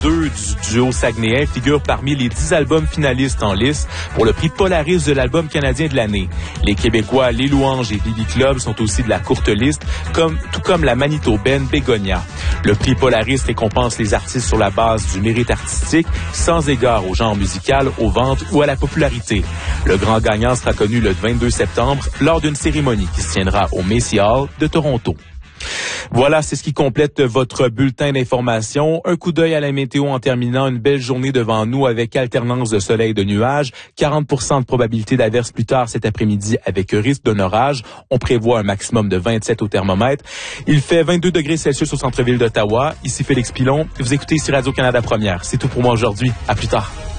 2 du duo saguenéen figurent parmi les 10 albums finalistes en lice pour le prix Polaris de l'album canadien de l'année. Les Québécois Les Louanges et Bibi Club sont aussi de la courte liste, tout comme la Manitobaine Bégonia. Le prix Polaris récompense les artistes sur la base du mérite artistique, sans égard au genre musical, aux ventes ou à la popularité. Le grand gagnant sera connu le 22 septembre lors d'une cérémonie qui se tiendra au Macy Hall de Toronto. Voilà, c'est ce qui complète votre bulletin d'information. Un coup d'œil à la météo en terminant. Une belle journée devant nous avec alternance de soleil et de nuages. 40% de probabilité d'averse plus tard cet après-midi avec risque d'un orage. On prévoit un maximum de 27 au thermomètre. Il fait 22 degrés Celsius au centre-ville d'Ottawa. Ici Félix Pilon. Vous écoutez ici Radio-Canada Première. C'est tout pour moi aujourd'hui. À plus tard.